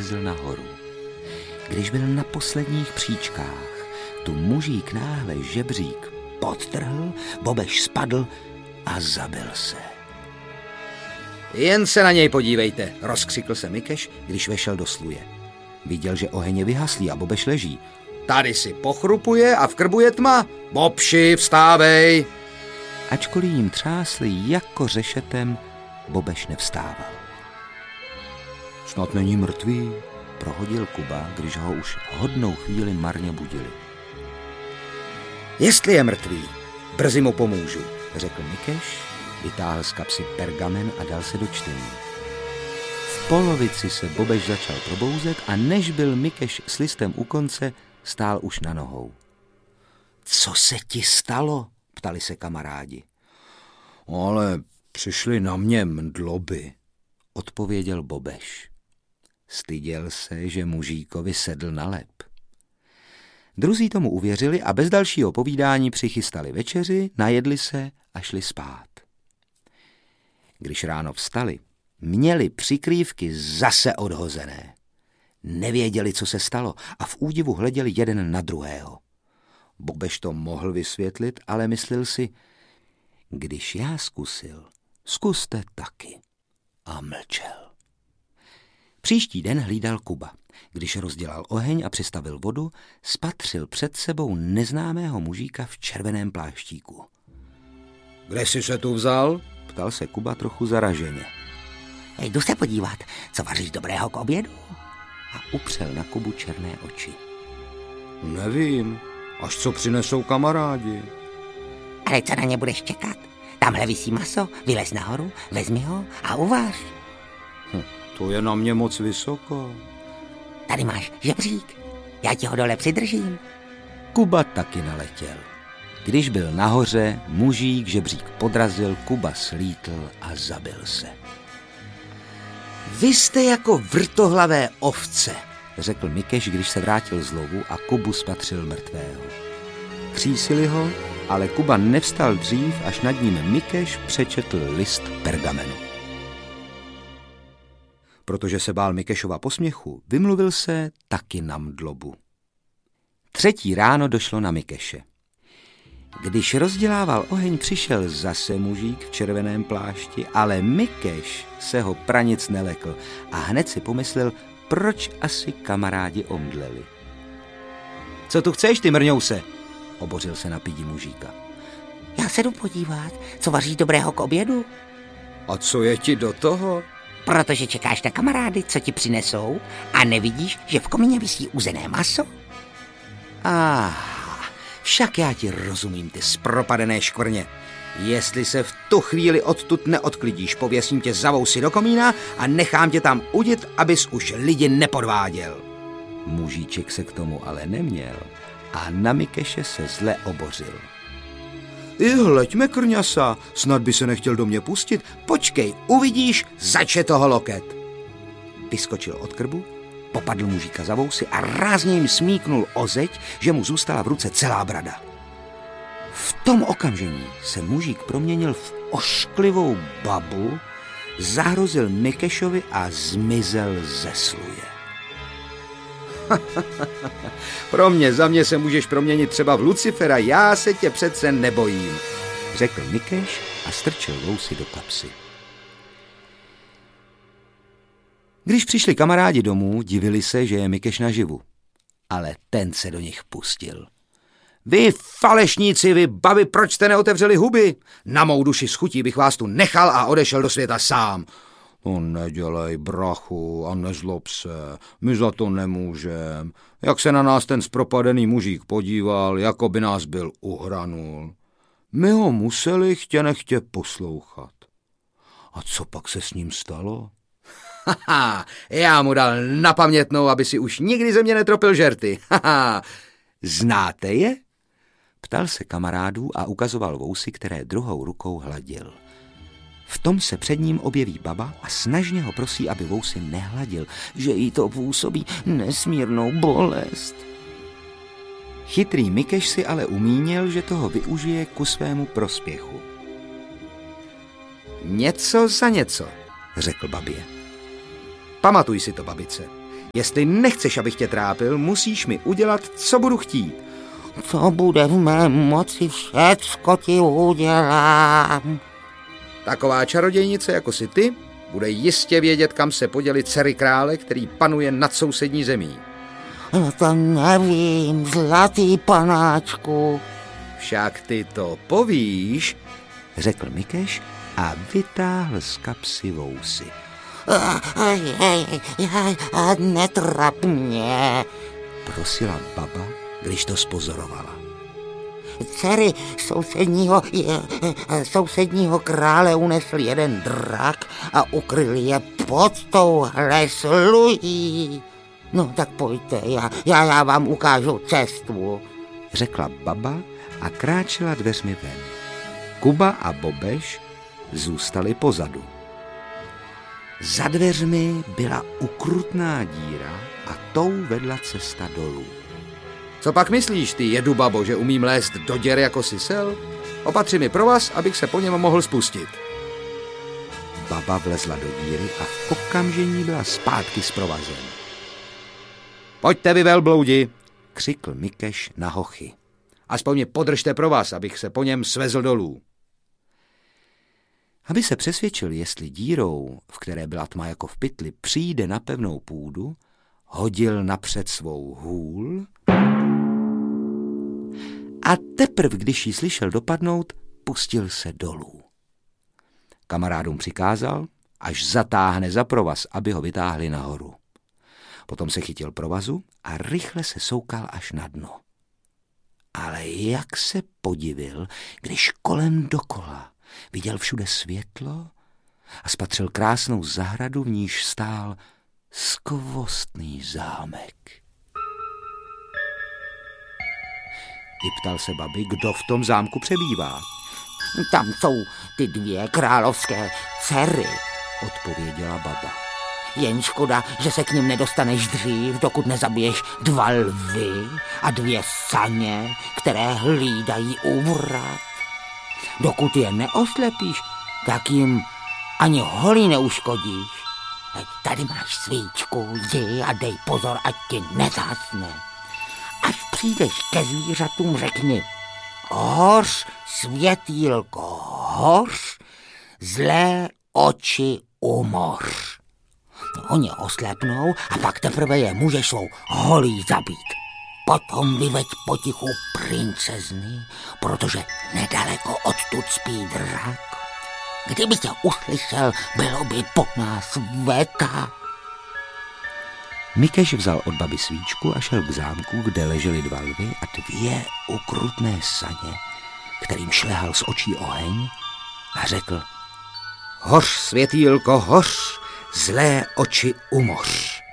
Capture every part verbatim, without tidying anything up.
vylezl nahoru. Když byl na posledních příčkách, tu mužík náhle žebřík podtrhl, Bobeš spadl a zabil se. Jen se na něj podívejte, rozkřikl se Mikeš, když vešel do sluje. Viděl, že oheň je vyhaslý a Bobeš leží. Tady si pochrupuje a v krbu je tma. Bobši, vstávej! Ačkoliv jim třásli jako řešetem, Bobeš nevstával. Snad není mrtvý, prohodil Kuba, když ho už hodnou chvíli marně budili. Jestli je mrtvý, brzy mu pomůžu, řekl Mikeš, vytáhl z kapsy pergamen a dal se do čtení. V polovici se Bobeš začal probouzet a než byl Mikeš s listem u konce, stál už na nohou. Co se ti stalo? Ptali se kamarádi. Ale přišli na mě mdloby, odpověděl Bobeš. Styděl se, že mužíkovi sedl na lep. Druzí tomu uvěřili a bez dalšího povídání přichystali večeři, najedli se a šli spát. Když ráno vstali, měli přikrývky zase odhozené. Nevěděli, co se stalo a v údivu hleděli jeden na druhého. Bobeš to mohl vysvětlit, ale myslel si, když já zkusil, zkuste taky. A mlčel. Příští den hlídal Kuba. Když rozdělal oheň a přistavil vodu, spatřil před sebou neznámého mužíka v červeném pláštíku. Kde jsi se tu vzal? Ptal se Kuba trochu zaraženě. Jdu se podívat, co vaříš dobrého k obědu? A upřel na Kubu černé oči. Nevím, až co přinesou kamarádi. Ale co na ně budeš čekat? Tamhle visí maso, vylez nahoru, vezmi ho a uvař. Hm, to je na mě moc vysoko. Tady máš žebřík, já ti ho dole přidržím. Kuba taky naletěl. Když byl nahoře, mužík žebřík podrazil, Kuba slítl a zabil se. Vy jste jako vrtohlavé ovce, řekl Mikeš, když se vrátil z lovu a Kubu spatřil mrtvého. Třísili ho, ale Kuba nevstal dřív, až nad ním Mikeš přečetl list pergamenu. Protože se bál Mikešova posměchu, vymluvil se taky na mdlobu. Třetí ráno došlo na Mikeše. Když rozdělával oheň, přišel zase mužík v červeném plášti, ale Mikeš se ho pranic nelekl a hned si pomyslel, proč asi kamarádi omdleli. Co tu chceš, ty mrňouse? Obořil se na pidi mužíka. Já se jdu podívat, co vaříš dobrého k obědu. A co je ti do toho? Protože čekáš na kamarády, co ti přinesou a nevidíš, že v komíně visí uzené maso? Ah, však já ti rozumím, ty zpropadené škvrně. Jestli se v tu chvíli odtud neodklidíš, pověsím tě za vousy do komína a nechám tě tam udit, abys už lidi nepodváděl. Mužíček se k tomu ale neměl a na Mikeše se zle obořil. I hleďme, krňasa, snad by se nechtěl do mě pustit. Počkej, uvidíš, zače toho loket. Vyskočil od krbu, popadl mužíka za vousy a rázně jim smíknul o zeď, že mu zůstala v ruce celá brada. V tom okamžení se mužík proměnil v ošklivou babu, zahrozil Mikešovi a zmizel ze sluje. Pro mě, za mě se můžeš proměnit třeba v Lucifera, já se tě přece nebojím, řekl Mikeš a strčil vousy do kapsy. Když přišli kamarádi domů, divili se, že je Mikeš naživu, ale ten se do nich pustil. Vy falešníci, vy babi, proč jste neotevřeli huby? Na mou duši s chutí bych vás tu nechal a odešel do světa sám. No nedělej, brachu, a nezlob se, my za to nemůžem. Jak se na nás ten zpropadený mužík podíval, jako by nás byl uhranul. My ho museli chtě nechtě poslouchat. A co pak se s ním stalo? Haha, já mu dal na pamětnou, aby si už nikdy ze mě netropil žerty. Haha, znáte je? Ptal se kamarádů a ukazoval vousy, které druhou rukou hladil. V tom se před ním objeví baba a snažně ho prosí, aby vousy nehladil, že jí to působí nesmírnou bolest. Chytrý Mikeš si ale umínil, že toho využije ku svému prospěchu. Něco za něco, řekl babě. Pamatuj si to, babice. Jestli nechceš, abych tě trápil, musíš mi udělat, co budu chtít. Co bude v mé moci, všecko ti udělám. Taková čarodějnice jako si ty bude jistě vědět, kam se podělit dcery krále, který panuje nad sousední zemí. No to nevím, zlatý panáčku. Však ty to povíš, řekl Mikeš a vytáhl z kapsy vousy. Netrap mě, prosila baba, když to spozorovala. Dcery sousedního, sousedního krále unesl jeden drak a ukryl je pod touhle slují. No tak pojďte, já, já, já vám ukážu cestu, řekla baba a kráčela dveřmi ven. Kuba a Bobeš zůstali pozadu. Za dveřmi byla ukrutná díra a tou vedla cesta dolů. Co pak myslíš, ty jedu babo, že umím lézt do děr jako sisel? Opatři mi provaz, abych se po něm mohl spustit. Baba vlezla do díry a v okamžení byla zpátky s provazem. Pojďte vy velbloudi, křikl Mikeš na hochy. Aspoň mě podržte provaz, abych se po něm svezl dolů. Aby se přesvědčil, jestli dírou, v které byla tma jako v pytli, přijde na pevnou půdu, hodil napřed svou hůl a teprv, když ji slyšel dopadnout, pustil se dolů. Kamarádům přikázal, až zatáhne za provaz, aby ho vytáhli nahoru. Potom se chytil provazu a rychle se soukal až na dno. Ale jak se podivil, když kolem dokola viděl všude světlo a spatřil krásnou zahradu, v níž stál skvostný zámek. Vyptal se babi, kdo v tom zámku přebývá. Tam jsou ty dvě královské dcery, odpověděla baba. Jen škoda, že se k nim nedostaneš dřív, dokud nezabiješ dva lvy a dvě saně, které hlídají úvrat. Dokud je neoslepíš, tak jim ani holí neuškodíš. Tady máš svíčku, jdi a dej pozor, ať ti nezhasne. Až přijdeš ke zvířatům, řekni: hoř, světýlko, hoř, zlé oči umoř. Oni oslepnou a pak teprve je můžeš svou holí zabít. Potom vyveď potichu princezny, protože nedaleko odtud spí drak. Kdyby tě uslyšel, bylo by po nás veta. Mikeš vzal od baby svíčku a šel k zámku, kde ležely dva lvy a dvě ukrutné saně, kterým šlehal z očí oheň, a řekl: hoř, světýlko, hoř, zlé oči umoř.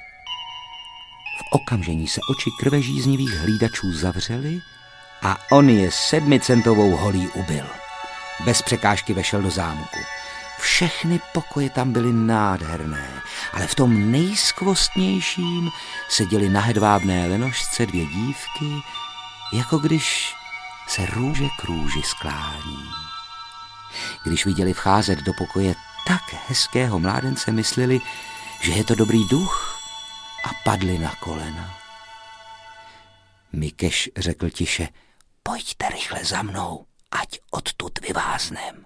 V okamžení se oči krvežíznivých hlídačů zavřely a on je sedmicentovou holí ubil. Bez překážky vešel do zámku. Všechny pokoje tam byly nádherné, ale v tom nejskvostnějším seděly na hedvábné lenošce dvě dívky, jako když se růže k růži sklání. Když viděli vcházet do pokoje tak hezkého mládence, mysleli, že je to dobrý duch, a padli na kolena. Mikeš řekl tiše: pojďte rychle za mnou, ať odtud vyváznem.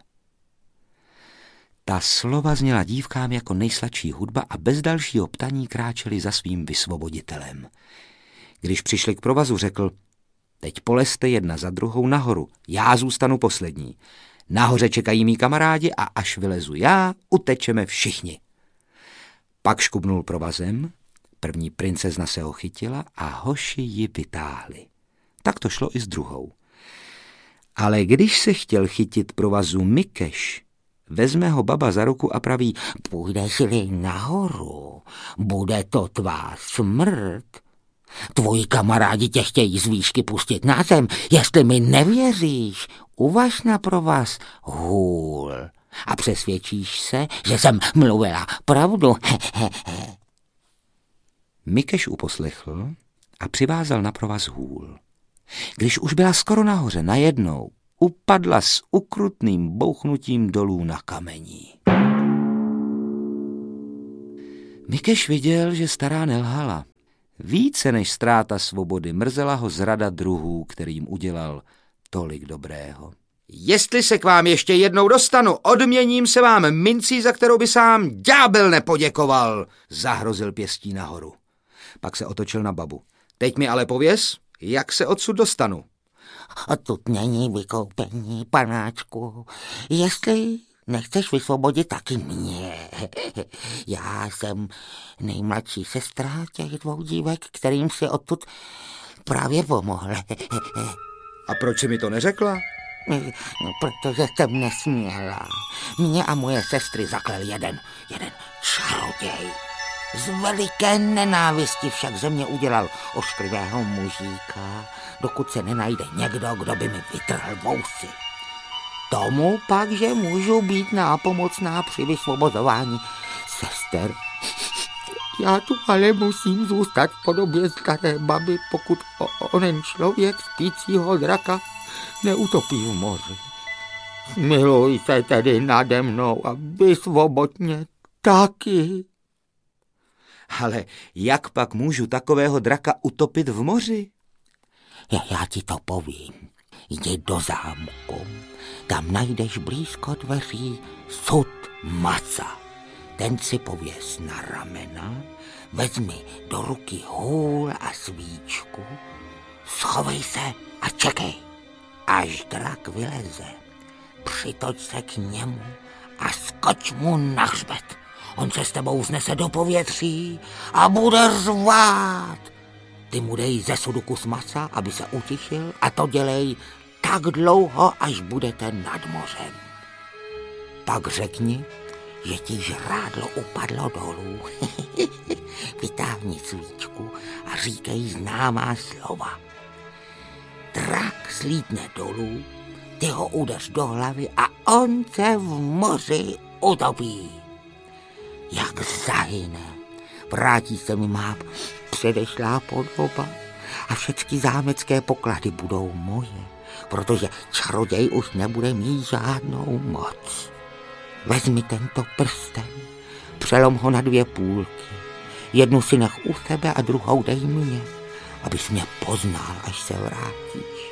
Ta slova zněla dívkám jako nejsladší hudba a bez dalšího ptaní kráčeli za svým vysvoboditelem. Když přišli k provazu, řekl: teď polezte jedna za druhou nahoru, já zůstanu poslední. Nahoře čekají mí kamarádi a až vylezu já, utečeme všichni. Pak škubnul provazem, první princezna se ho chytila a hoši ji vytáhli. Tak to šlo i s druhou. Ale když se chtěl chytit provazu Mikeš, vezme ho baba za ruku a praví: půjdeš-li nahoru, bude to tvá smrt. Tvoji kamarádi tě chtějí z výšky pustit na zem. Jestli mi nevěříš, uvaž na provaz hůl a přesvědčíš se, že jsem mluvila pravdu. Mikeš uposlechl a přivázal na provaz hůl. Když už byla skoro nahoře, najednou upadla s ukrutným bouchnutím dolů na kamení. Mikeš viděl, že stará nelhala. Více než ztráta svobody mrzela ho zrada druhů, kterým udělal tolik dobrého. Jestli se k vám ještě jednou dostanu, odměním se vám mincí, za kterou by sám ďábel nepoděkoval, zahrozil pěstí nahoru. Pak se otočil na babu. Teď mi ale pověz, jak se odsud dostanu. Odtud není vykoupení, panáčku. Jestli nechceš vysvobodit taky mě. Já jsem nejmladší sestra těch dvou dívek, kterým si odtud právě pomohl. A proč si mi to neřekla? No, protože jsem nesměla. Mě a moje sestry zaklel jeden, jeden čaroděj. Z veliké nenávisti však ze mě udělal ošklivého mužíka, dokud se nenajde někdo, kdo by mi vytrhl vousy. Tomu pak, že můžu být nápomocná při vysvobozování sester. Já tu ale musím zůstat v podobě staré baby, pokud onen člověk spícího draka neutopí v moři. Smiluj se tedy nade mnou a vysvoboď mě taky. Ale jak pak můžu takového draka utopit v moři? Já, já ti to povím. Jdi do zámku. Tam najdeš blízko dveří sud maca. Ten si pověs na ramena, vezmi do ruky hůl a svíčku, schovej se a čekej. Až drak vyleze, přitoč se k němu a skoč mu na hřbet. On se s tebou vznese do povětří a bude řvát. Ty mu dej ze sudu kus masa, aby se utišil, a to dělej tak dlouho, až budete nad mořem. Pak řekni, že ti žrádlo upadlo dolů. Vytáhni svíčku a říkej známá slova. Drak slítne dolů, ty ho udeř do hlavy a on se v moři utopí. Jak zahyne, vrátí se mi má předešlá podoba a všechny zámecké poklady budou moje, protože čaroděj už nebude mít žádnou moc. Vezmi tento prsten, přelom ho na dvě půlky. Jednu si nech u sebe a druhou dej mně, abys mě poznal, až se vrátíš.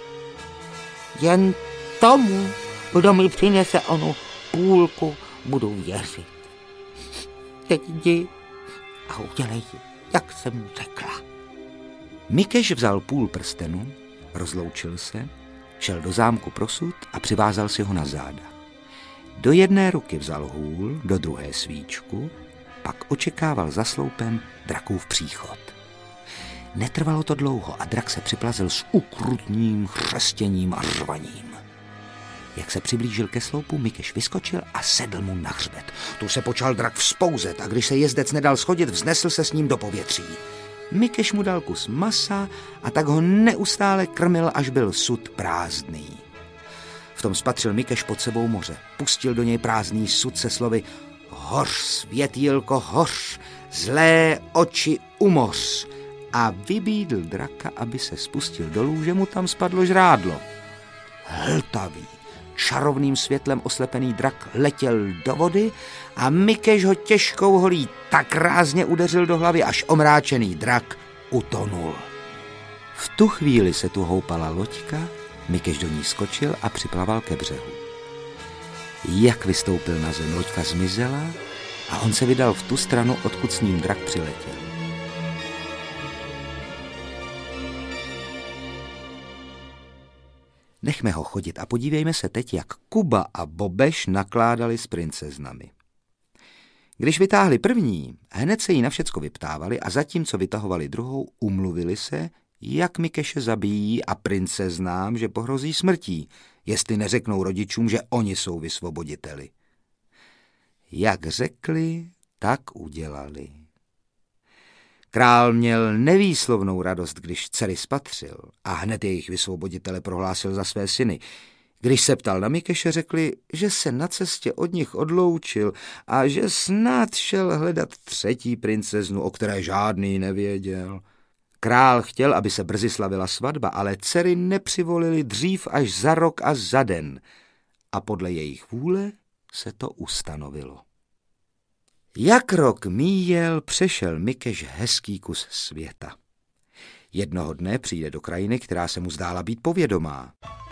Jen tomu, kdo mi přinese onu půlku, budu věřit. Teď jdi a udělej, jak jsem řekla. Mikeš vzal půl prstenu, rozloučil se, šel do zámku pro sud a přivázal si ho na záda. Do jedné ruky vzal hůl, do druhé svíčku, pak očekával za sloupem drakův příchod. Netrvalo to dlouho a drak se připlazil s ukrutným chřestěním a řvaním. Jak se přiblížil ke sloupu, Mikeš vyskočil a sedl mu na hřbet. Tu se počal drak vzpouzet a když se jezdec nedal schodit, vznesl se s ním do povětří. Mikeš mu dal kus masa a tak ho neustále krmil, až byl sud prázdný. V tom spatřil Mikeš pod sebou moře. Pustil do něj prázdný sud se slovy: Hoř, světýlko, hoř, zlé oči umoř. A vybídl draka, aby se spustil dolů, že mu tam spadlo žrádlo. Hltavý, čarovným světlem oslepený drak letěl do vody a Mikeš ho těžkou holí tak rázně udeřil do hlavy, až omráčený drak utonul. V tu chvíli se tu houpala loďka, Mikeš do ní skočil a připlaval ke břehu. Jak vystoupil na zem, loďka zmizela a on se vydal v tu stranu, odkud s ním drak přiletěl. Nechme ho chodit a podívejme se teď, jak Kuba a Bobeš nakládali s princeznami. Když vytáhli první, hned se jí na všecko vyptávali a zatímco vytahovali druhou, umluvili se, jak Mikeše zabijí a princeznám, že pohrozí smrtí, jestli neřeknou rodičům, že oni jsou vysvoboditeli. Jak řekli, tak udělali. Král měl nevýslovnou radost, když dcery spatřil a hned jejich vysvoboditele prohlásil za své syny. Když se ptal na Mikeše, řekli, že se na cestě od nich odloučil a že snad šel hledat třetí princeznu, o které žádný nevěděl. Král chtěl, aby se brzy slavila svatba, ale dcery nepřivolili dřív až za rok a za den a podle jejich vůle se to ustanovilo. Jak rok míjel, přešel Mikeš hezký kus světa. Jednoho dne přijde do krajiny, která se mu zdála být povědomá.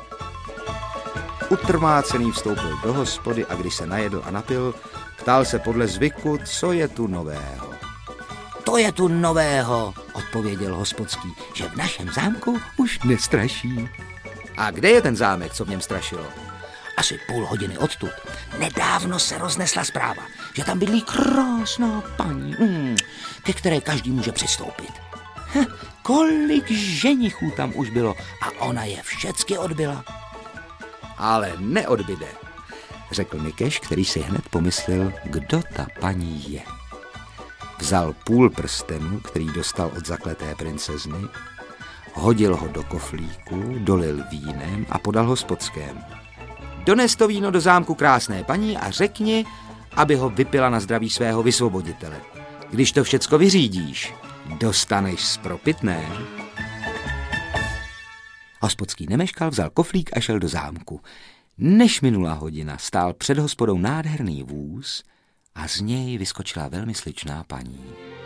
Utrmácený vstoupil do hospody a když se najedl a napil, ptal se podle zvyku, co je tu nového. To je tu nového, odpověděl hospodský, že v našem zámku už nestraší. A kde je ten zámek, co v něm strašilo? Asi půl hodiny odtud. Nedávno se roznesla zpráva, že tam bydlí krásná paní, mm, ke které každý může přistoupit. Hm, kolik ženichů tam už bylo a ona je všecky odbyla. Ale neodbyde, řekl Mikeš, který si hned pomyslel, kdo ta paní je. Vzal půl prstenu, který dostal od zakleté princezny, hodil ho do koflíku, dolil vínem a podal hospodskému. Dones to víno do zámku krásné paní a řekni, aby ho vypila na zdraví svého vysvoboditele. Když to všecko vyřídíš, dostaneš spropitné. Hospodský nemeškal, vzal koflík a šel do zámku. Než minula hodina, stál před hospodou nádherný vůz a z něj vyskočila velmi sličná paní.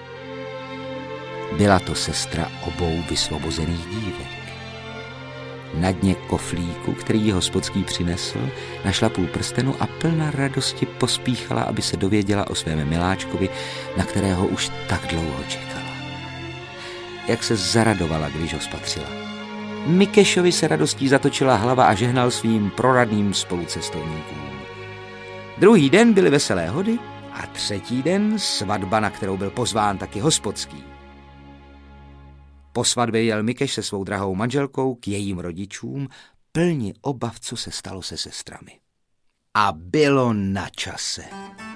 Byla to sestra obou vysvobozených dívek. Na dně koflíku, který ji hospodský přinesl, našla půl prstenu a plná radosti pospíchala, aby se dověděla o svém miláčkovi, na kterého už tak dlouho čekala. Jak se zaradovala, když ho spatřila. Mikešovi se radostí zatočila hlava a žehnal svým proradným spolucestovníkům. Druhý den byly veselé hody a třetí den svatba, na kterou byl pozván taky hospodský. Po svatbě jel Mikeš se svou drahou manželkou k jejím rodičům, plni obav, co se stalo se sestrami. A bylo na čase.